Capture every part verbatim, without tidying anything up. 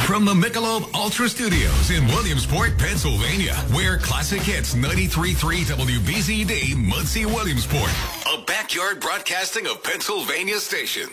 From the Michelob Ultra Studios in Williamsport, Pennsylvania, where classic hits ninety-three point three W B Z D, Muncie, Williamsport. A backyard broadcasting of Pennsylvania station.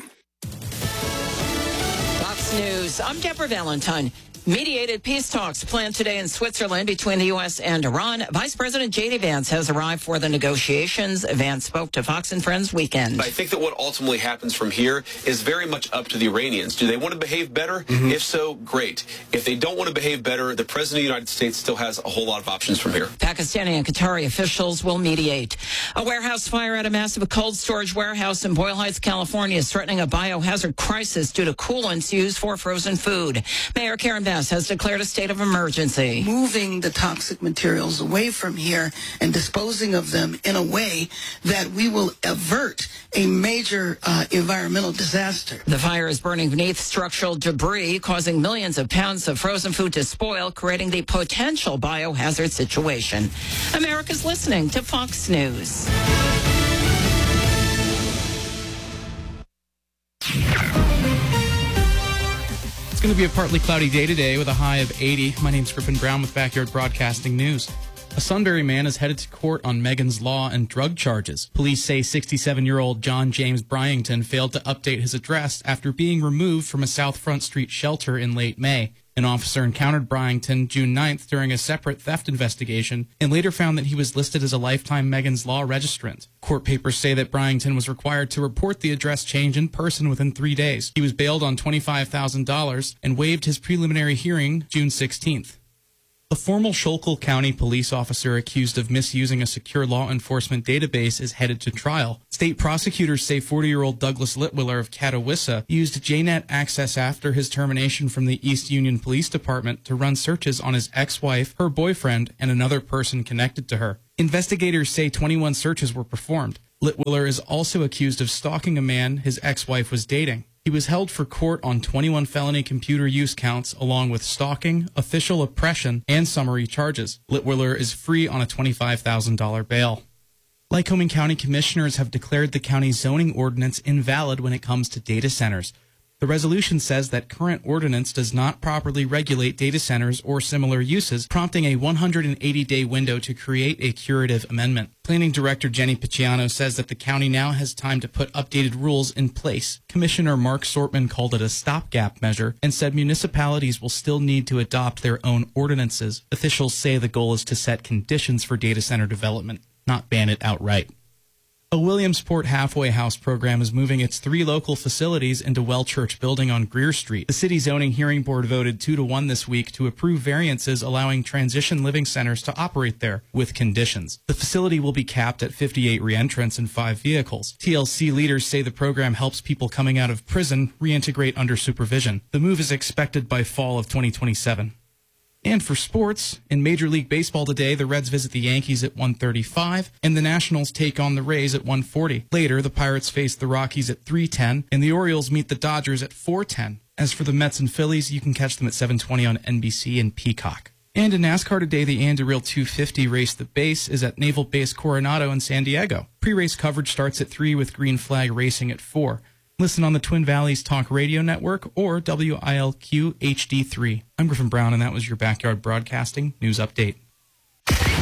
Fox News. I'm Deborah Valentine. Mediated peace talks planned today in Switzerland between the U S and Iran. Vice President J D. Vance has arrived for the negotiations. Vance spoke to Fox and Friends Weekend. I think that what ultimately happens from here is very much up to the Iranians. Do they want to behave better? Mm-hmm. If so, great. If they don't want to behave better, the President of the United States still has a whole lot of options from here. Pakistani and Qatari officials will mediate. A warehouse fire at a massive cold storage warehouse in Boyle Heights, California is threatening a biohazard crisis due to coolants used for frozen food. Mayor Karen Bass has declared a state of emergency. Moving the toxic materials away from here and disposing of them in a way that we will avert a major uh, environmental disaster. The fire is burning beneath structural debris, causing millions of pounds of frozen food to spoil, creating the potential biohazard situation. America's listening to Fox News. It's going to be a partly cloudy day today with a high of eighty. My name's Griffin Brown with Backyard Broadcasting News. A Sunbury man is headed to court on Megan's Law and drug charges. Police say sixty-seven-year-old John James Bryington failed to update his address after being removed from a South Front Street shelter in late May. An officer encountered Bryington June ninth during a separate theft investigation and later found that he was listed as a lifetime Megan's Law registrant. Court papers say that Bryington was required to report the address change in person within three days. He was bailed on twenty-five thousand dollars and waived his preliminary hearing June sixteenth. A former Schuylkill County police officer accused of misusing a secure law enforcement database is headed to trial. State prosecutors say forty-year-old Douglas Litwiller of Catawissa used J net access after his termination from the East Union Police Department to run searches on his ex-wife, her boyfriend, and another person connected to her. Investigators say twenty-one searches were performed. Litwiller is also accused of stalking a man his ex-wife was dating. He was held for court on twenty-one felony computer use counts, along with stalking, official oppression, and summary charges. Litwiller is free on a twenty-five thousand dollars bail. Lycoming County commissioners have declared the county's zoning ordinance invalid when it comes to data centers. The resolution says that current ordinance does not properly regulate data centers or similar uses, prompting a one hundred eighty day window to create a curative amendment. Planning Director Jenny Picciano says that the county now has time to put updated rules in place. Commissioner Mark Sortman called it a stopgap measure and said municipalities will still need to adopt their own ordinances. Officials say the goal is to set conditions for data center development, not ban it outright. A Williamsport halfway house program is moving its three local facilities into Well Church Building on Greer Street. The city zoning hearing board voted two to one this week to approve variances allowing transition living centers to operate there with conditions. The facility will be capped at fifty-eight reentrants and five vehicles. T L C leaders say the program helps people coming out of prison reintegrate under supervision. The move is expected by fall of twenty twenty-seven. And for sports, in Major League Baseball today, the Reds visit the Yankees at one thirty-five, and the Nationals take on the Rays at one forty. Later, the Pirates face the Rockies at three ten, and the Orioles meet the Dodgers at four ten. As for the Mets and Phillies, you can catch them at seven twenty on N B C and Peacock. And in NASCAR today, the Anduril two fifty race The Base is at Naval Base Coronado in San Diego. Pre-race coverage starts at three with Green Flag Racing at four. Listen on the Twin Valleys Talk Radio Network or W I L Q H D three. I'm Griffin Brown, and that was your Backyard Broadcasting News Update.